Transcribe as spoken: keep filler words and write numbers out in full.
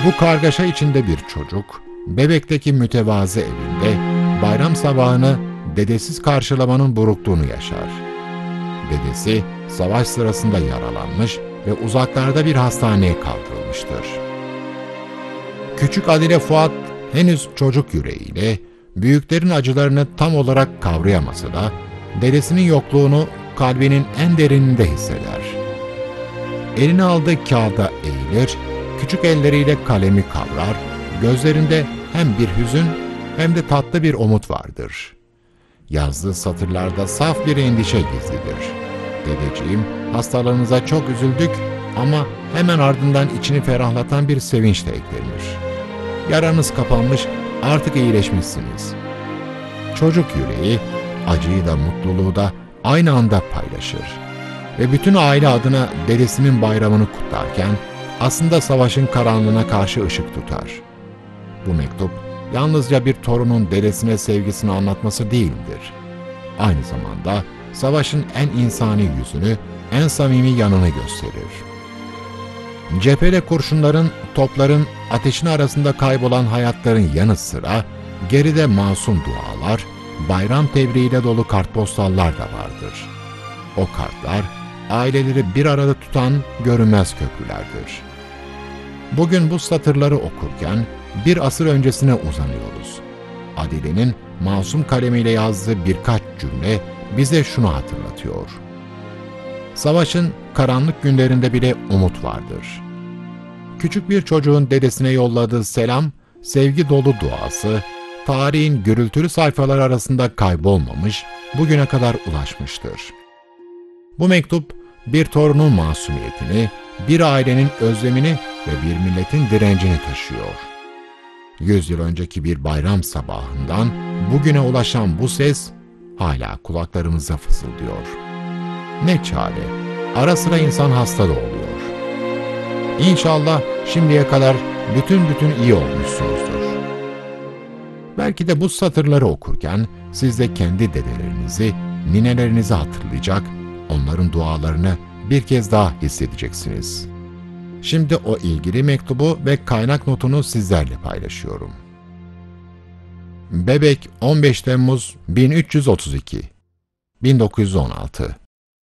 Bu kargaşa içinde bir çocuk, Bebek'teki mütevazı evinde bayram sabahını dedesiz karşılamanın burukluğunu yaşar. Dedesi savaş sırasında yaralanmış ve uzaklarda bir hastaneye kaldırılmıştır. Küçük Adile Fuat henüz çocuk yüreğiyle büyüklerin acılarını tam olarak kavrayamasa da dedesinin yokluğunu kalbinin en derininde hisseder. Elini aldığı kağıda eğilir, küçük elleriyle kalemi kavrar, gözlerinde hem bir hüzün hem de tatlı bir umut vardır. Yazdığı satırlarda saf bir endişe gizlidir. Dedeciğim, hastalığınıza çok üzüldük ama hemen ardından içini ferahlatan bir sevinç de eklenir. Yaranız kapanmış, artık iyileşmişsiniz. Çocuk yüreği, acıyı da mutluluğu da aynı anda paylaşır. Ve bütün aile adına dedesinin bayramını kutlarken, aslında savaşın karanlığına karşı ışık tutar. Bu mektup, yalnızca bir torunun dedesine sevgisini anlatması değildir. Aynı zamanda savaşın en insani yüzünü, en samimi yanını gösterir. Cephede kurşunların, topların, ateşin arasında kaybolan hayatların yanı sıra, geride masum dualar, bayram tebriğiyle dolu kartpostallar da vardır. O kartlar, aileleri bir arada tutan görünmez köprülerdir. Bugün bu satırları okurken, bir asır öncesine uzanıyoruz. Adile'nin masum kalemiyle yazdığı birkaç cümle bize şunu hatırlatıyor. Savaşın karanlık günlerinde bile umut vardır. Küçük bir çocuğun dedesine yolladığı selam, sevgi dolu duası, tarihin gürültülü sayfaları arasında kaybolmamış, bugüne kadar ulaşmıştır. Bu mektup, bir torunun masumiyetini, bir ailenin özlemini ve bir milletin direncini taşıyor. Yüz yıl önceki bir bayram sabahından bugüne ulaşan bu ses hala kulaklarımıza fısıldıyor. Ne çare, ara sıra insan hasta da oluyor. İnşallah şimdiye kadar bütün bütün iyi olmuşsunuzdur. Belki de bu satırları okurken siz de kendi dedelerinizi, ninelerinizi hatırlayacak, onların dualarını bir kez daha hissedeceksiniz. Şimdi o ilgili mektubu ve kaynak notunu sizlerle paylaşıyorum. Bebek on beş Temmuz bin üç yüz otuz iki bin dokuz yüz on altı